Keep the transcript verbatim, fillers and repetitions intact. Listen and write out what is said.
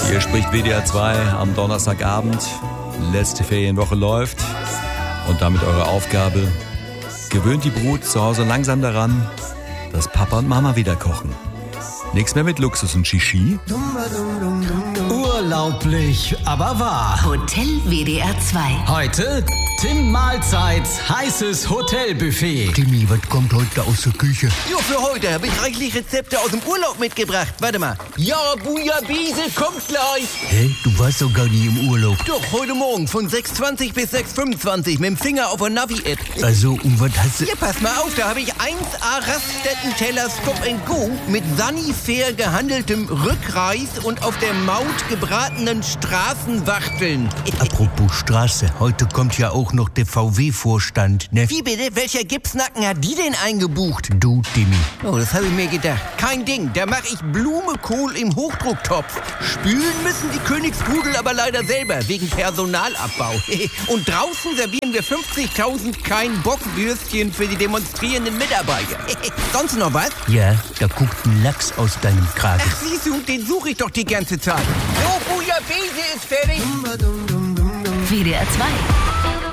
Hier spricht W D R zwei am Donnerstagabend. Letzte Ferienwoche läuft. Und damit eure Aufgabe: Gewöhnt die Brut zu Hause langsam daran, dass Papa und Mama wieder kochen. Nichts mehr mit Luxus und Shishi. Urlaublich, aber wahr. Hotel W D R zwei. Heute Tim Mahlzeits heißes Hotelbuffet. Timmy, was kommt heute aus der Küche? Jo, für heute habe ich reichlich Rezepte aus dem Urlaub mitgebracht. Warte mal. Ja, Bouillabaisse kommt gleich. Hä? Du warst doch gar nie im Urlaub. Doch, heute Morgen von sechs Uhr zwanzig bis sechs Uhr fünfundzwanzig mit dem Finger auf der Navi-App. Also, und was hast du... Hier, pass mal auf, da habe ich eins A Raststätten-Teller Stop and Go mit Sanifair gehandeltem Rückreis und auf der Maut gebratenen Straßenwachteln. Apropos Straße, heute kommt ja auch noch der V W-Vorstand, ne? Wie bitte? Welcher Gipsnacken hat die denn eingebucht? Du, Timmy. Oh, das habe ich mir gedacht. Kein Ding, da mache ich Blumenkohl im Hochdrucktopf. Spülen müssen die Königsrudel aber leider selber, wegen Personalabbau. Und draußen servieren wir fünfzigtausend Kein-Bock-Würstchen für die demonstrierenden Mitarbeiter. Sonst noch was? Ja, da guckt ein Lachs aus deinem Kragen. Ach, siehst du, den suche ich doch die ganze Zeit. So, Bouillabaisse ist fertig. W D R zwei.